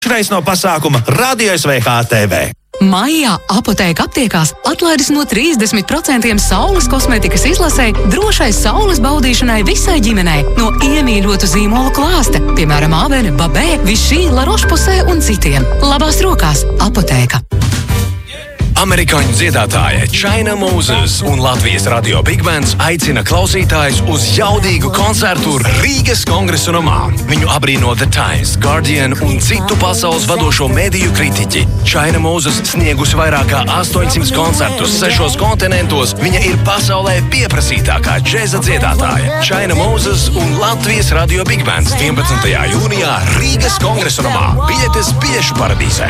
Reiz no pasākuma Radio SVH TV. Maijā Apotēka aptiekās atlaides no 30% saules kosmētikas izlasē drošai saules baudīšanai visai ģimenei no iemīļotu zīmolu klāsta, piemēram, Avene, Babē, Vichy, La Roche-Posay un citiem. Labās rokās Apotēka. Amerikāņu dziedātāja China Moses un Latvijas radio Big Bands aicina klausītājus uz jaudīgu koncertu Rīgas Kongresa namā. Viņu abrīno The Times, Guardian un citu pasaules vadošo mediju kritiķi. China Moses sniegusi vairāk kā 800 koncertus 6 kontinentos. Viņa ir pasaulē pieprasītākā džēza dziedātāja. China Moses un Latvijas radio Big Bands 11. jūnijā Rīgas Kongresa namā. Biļetes Biļešu paradīzē.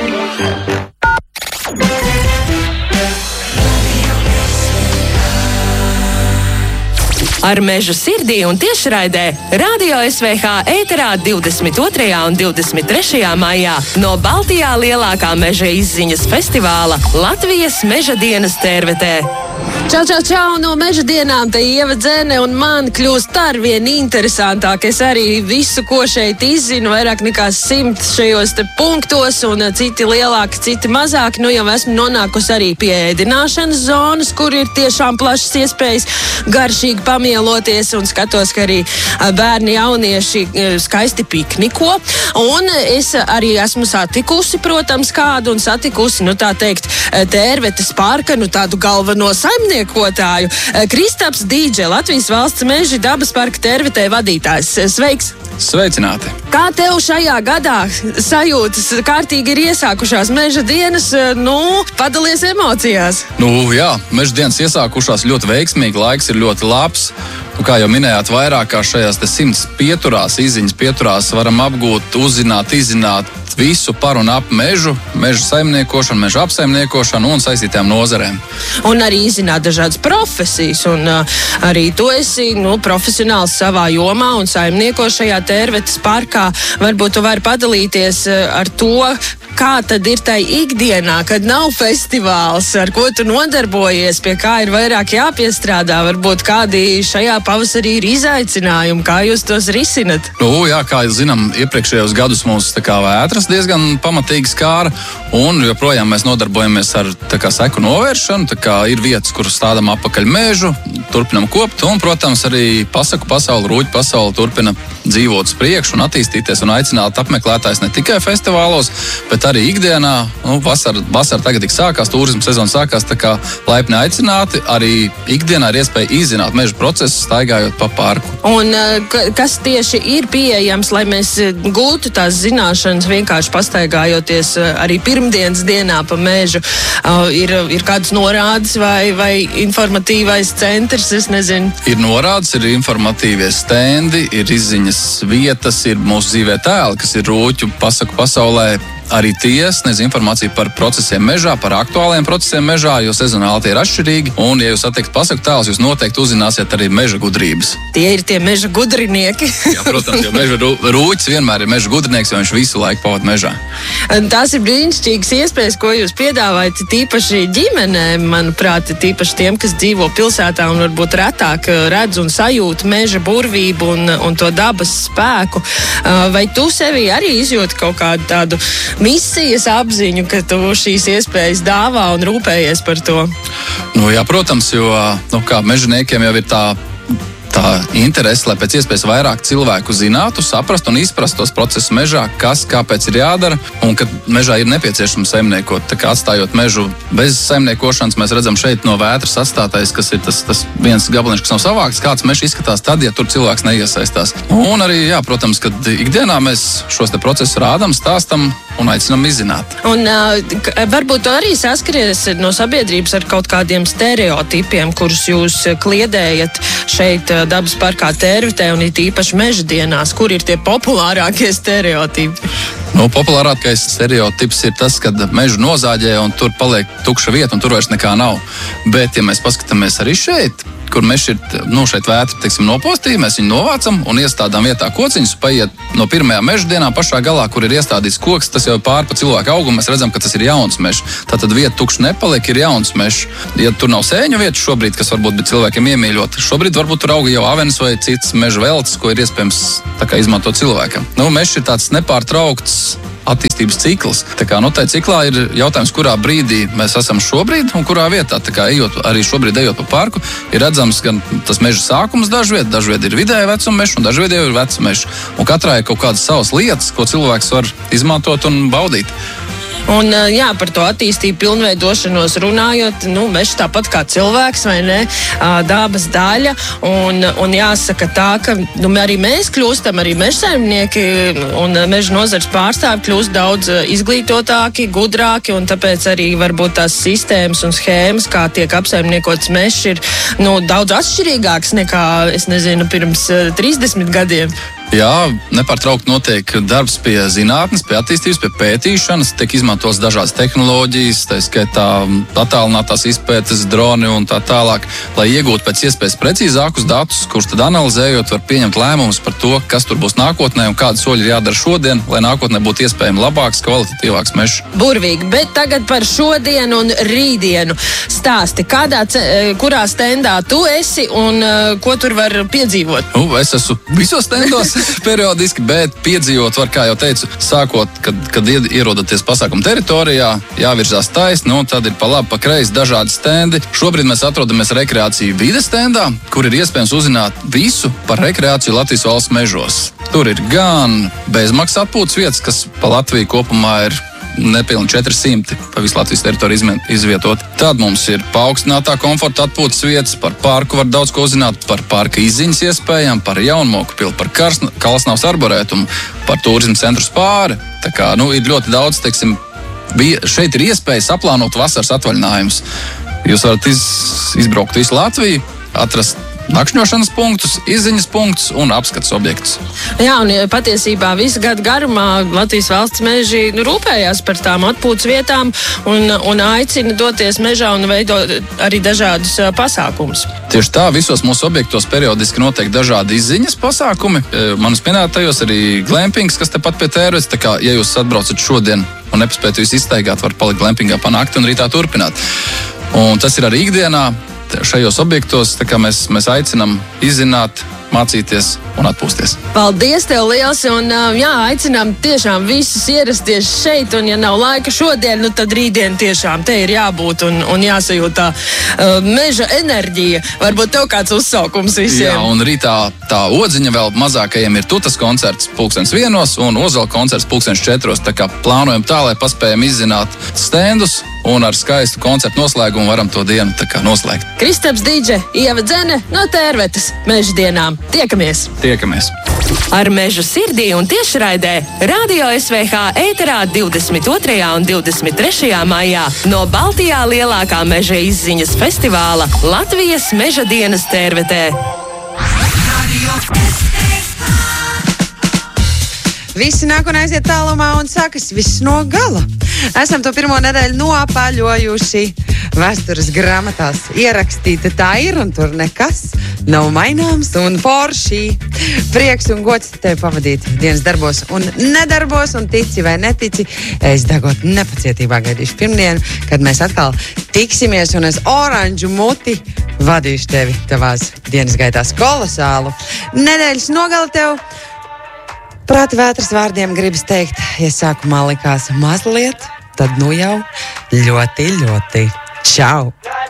Ar mežu sirdī un tiešraidē Radio SVH ēterā 22. un 23. maijā no Baltijā lielākā meža izziņas festivāla Latvijas meža dienas Tērvetē. Čau, no meža dienām te Ieva Dzene un man kļūst arvien interesantāk. Es arī visu, ko šeit izzinu, vairāk nekā 100 šajos te punktos un citi lielāki, citi mazāki. Nu jau esmu nonākusi arī pie ēdināšanas zonas, kur ir tiešām plašas iespējas garšīgi pamieloties un skatos, ka arī bērni jaunieši skaisti pikniko. Un es arī esmu satikusi, protams, kādu un satikusi, nu tā teikt, Tērvetes parka, nu tādu galveno saimniekotāju. Kristaps Dīdže, Latvijas valsts meža dabas parka Tērvetē vadītājs. Sveiks! Sveicināti! Kā tev šajā gadā sajūtas kārtīgi ir iesākušās meža dienas? Padalies emocijās. Jā, meža dienas iesākušās ļoti veiksmīgi, laiks ir ļoti labs. Kā jau minējāt, vairāk kā šajās 100 pieturās, izziņas pieturās varam apgūt, uzzināt, izzināt visu par un ap mežu, meža saimniekošanu, meža apsaimniekošanu un saistītām nozarēm. Un arī izzināt dažādas profesijas, un arī tu esi profesionāls savā jomā un saimnieko šajā Tērvetes parkā. Varbūt tu vari padalīties ar to, kā tad ir tai ikdienā, kad nav festivāls, ar ko tu nodarbojies, pie kā ir vairāk jāpiestrādā, varbūt kādi šajā pavasarī ir izaicinājumi, kā jūs tos risinat? Jā, kā jūs zinām, iepriekšējos gadus mums vētras diezgan pamatīgi skāra, un joprojām mēs nodarbojamies ar seku novēršanu, ir vietas, kur stādam apakaļ mežu, turpinam kopt, un, protams, arī pasaku pasauli, rūķu pasauli turpina dzīvot uz priekšu un attīstīties un aicināt apmeklētājs ne tikai festivālos, bet arī ikdienā. Vasara tagad tik sākās, turisma sezona sākās, tā kā laipni aicināti. Arī ikdienā ir iespēja izzināt meža procesu, staigājot pa parku. Un kas tieši ir pieejams, lai mēs gūtu tās zināšanas vienkārši pastaigājoties arī pirmdienas dienā pa mežu? Ir kādas norādes vai informatīvais centrs, es nezinu? Ir norādes, ir informatīvie stendi, ir izziņas vietas, ir mūsu dzīvē tēli, kas ir rūķu pasaku pasaulē. Arī tie sniedz informāciju par procesiem mežā, par aktuāliem procesiem mežā, jo sezonāli tie ir atšķirīgi. Un, ja jūs attiekat pasaku tēlus, jūs noteikti uzzināsiet arī meža gudrības. Tie ir tie meža gudrinieki. Jā, protams, jo meža rūķis vienmēr ir meža gudrinieks, jo viņš visu laiku pavada mežā. Tās ir brīnišķīgas iespējas, ko jūs piedāvājat tīpaši ģimenēm, manuprāt, tīpaši tiem, kas dzīvo pilsētā un varbūt retāk redz un sajūt meža burvību un to dabas spēku. Vai tu sevi arī izjūti kaut kādu tādu misijas apziņu, ka tu šīs iespējas dāvā un rūpējies par to? Jā, protams, jo kā mežaniekiem jau ir tā interese, lai pēc iespējas vairāk cilvēku zinātu, saprastu un izprastu tos procesus mežā, kas, kāpēc ir jādara, un kad mežā ir nepieciešams saimniekot. Tā kā atstājot mežu bez saimniekošanas, mēs redzam šeit no vētras atstātais, kas ir tas viens gabaliņš, kas nav savākts, kāds mežs izskatās tad, ja tur cilvēks neiesaistās. Un arī, jā, protams, kad ikdienā mēs šos te procesus rādam, stāstam un aicinām izzināt. Un varbūt arī saskaries no sabiedrības ar kaut kādiem stereotipiem, kurus jūs kliedējat šeit dabas parkā Tērvetē un it īpaši meža dienās. Kur ir tie populārākie stereotipi? Populārākais stereotips ir tas, kad mežu nozāģē un tur paliek tukša vieta un tur vairs nekā nav. Bet, ja mēs paskatāmies arī šeit, kur mežs ir, šeit vētra, nopostīja, mēs viņu novācam un iestādām vietā kociņus, paiet no pirmajā meža dienā pašā galā, kur ir iestādīts koks, tas jau ir pār pa cilvēku augumu, mēs redzam, ka tas ir jauns mežs. Tātad vieta tukša nepaliek, ir jauns mežs. Ja tur nav sēņu vietu šobrīd, kas varbūt bija cilvēkiem iemīļot, šobrīd varbūt tur auga jau avenes vai cits meža veltes, ko ir iespējams izmantot cilvēkam. Mežs ir tāds nepārtraukts attīstības cikls. Tā kā tai ciklā ir jautājums, kurā brīdī mēs esam šobrīd un kurā vietā. Tā kā arī šobrīd ejot pa parku, ir redzams gan tas meža sākums dažviet ir vidēja vecuma mežs un dažviet jau ir veca mežs. Un katrā ir kaut kādas savas lietas, ko cilvēks var izmantot un baudīt. Un, par to attīstību, pilnveidošanos runājot, mežs tāpat kā cilvēks, vai ne, dabas daļa. Un jāsaka tā, ka arī mēs kļūstam, arī mežsaimnieki un meža nozares pārstāvi kļūst daudz izglītotāki, gudrāki, un tāpēc arī varbūt tās sistēmas un schēmas, kā tiek apsaimniekots mežs, ir daudz atšķirīgāks nekā, pirms 30 gadiem. Jā, nepārtraukti notiek darbs pie zinātnes, pie attīstības, pie pētīšanas, tiek izmantotas dažādas tehnoloģijas, tā skaitā attālinātās izpētes, droni un tā tālāk, lai iegūtu pēc iespējas precīzākus datus, kurus tad analizējot var pieņemt lēmumus par to, kas tur būs nākotnē un kādi soļi ir jādara šodien, lai nākotnē būtu iespējami labāks, kvalitatīvāks mežs. Burvīgi, bet tagad par šodienu un rītdienu stāsti. Kurā stendā tu esi un ko tur var piedzīvot? Es esmu visos stendos. Periodiski, bet piedzīvot var, kā jau teicu, sākot, kad ierodaties pasākuma teritorijā, jāvirzās taisni, un tad ir pa labi, pa kreisi dažādi stendi. Šobrīd mēs atrodamies rekreāciju vides stendā, kur ir iespējams uzzināt visu par rekreāciju Latvijas valsts mežos. Tur ir gan bezmaksas atpūtas vietas, kas pa Latviju kopumā ir nepilni 400 pa visu Latvijas teritoriju izvietot. Tad mums ir paaugstinātā komforta atpūtas vietas, par parku var daudz ko uzzināt, par parka izziņas iespējām, par Jaunmoku pili, par Kalsnavas arborētumu, par turismu centru Spāre. Tā kā, ir ļoti daudz, šeit ir iespēja saplānot vasaras atvaļinājumus. Jūs varat izbraukt visu Latviju, atrast nakšņošanas punktus, izziņas punktus un apskates objektus. Jā, un patiesībā visu gadu garumā Latvijas valsts meži rūpējās par tām atpūtas vietām un aicina doties mežā un veidot arī dažādus pasākumus. Tieši tā, visos mūsu objektos periodiski notiek dažādi izziņas pasākumi. Manas minētajos arī glampings, kas tepat pie Tērvetes. Tā kā, ja jūs atbraucat šodien un nepaspētu jūs izstaigāt, var palikt glampingā pa nakti un rītā turpināt. Un tas ir arī ikdienā. Šajos objektos mēs aicinām izzināt, mācīties un atpūsties. Paldies tev liels, un aicinām tiešām visus ierasties šeit, un ja nav laika šodien, tad rītdien tiešām te ir jābūt un jāsajūt tā meža enerģija. Varbūt tev kāds uzsaukums visiem. Jā, un rītā tā odziņa vēl mazākajiem ir tutas koncerts 1:00 un ozola koncerts 4:00. Tā kā plānojam tā, lai paspējam izzināt stendus un ar skaistu koncertu noslēgumu varam to dienu tā kā noslēgt. Kristaps Dīdže, Ieva Dzene no Tērvetes meža dienām. Tiekamies! Ar mežu sirdī un tiešraidē Radio SVH ēterā 22. un 23. maijā no Baltijā lielākā meža izziņas festivāla Latvijas meža dienas Tērvetē. Visi nāk un aiziet tālumā un sākas viss no gala. Esam to pirmo nedēļu noapaļojuši. Vēstures grāmatās ierakstīta tā ir, un tur nekas nav maināms un forši. Prieks un gods tevi pavadīt dienas darbos un nedarbos, un tici vai netici, es dagot nepacietībā gaidīšu pirmdienu, kad mēs atkal tiksimies, un es oranžu muti vadīšu tevi tavās dienas gaitās. Kolosālu nedēļas nogali tev. Prāta vētras vārdiem gribas teikt, ja sākumā likās mazliet, tad nu jau ļoti, ļoti. Čau!